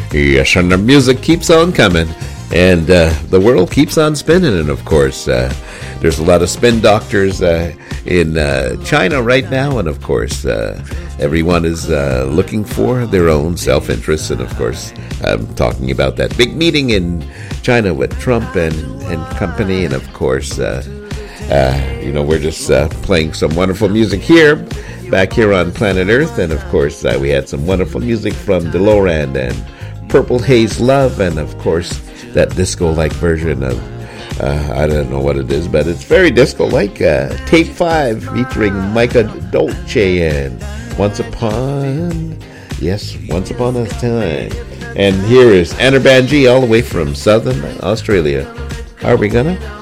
Yes, and the music keeps on coming, and the world keeps on spinning. And of course, there's a lot of spin doctors in China right now, and of course, everyone is looking for their own self-interest. And of course, I'm talking about that big meeting in China with Trump and company. And of course, we're just playing some wonderful music here, back here on planet Earth. And of course, we had some wonderful music from DeLorean and Purple Haze Love, and of course that disco-like version of I don't know what it is, but it's very disco-like. Take 5 featuring Micah Dolce and Once Upon a Time. And here is Anna Banji all the way from Southern Australia. Are we gonna?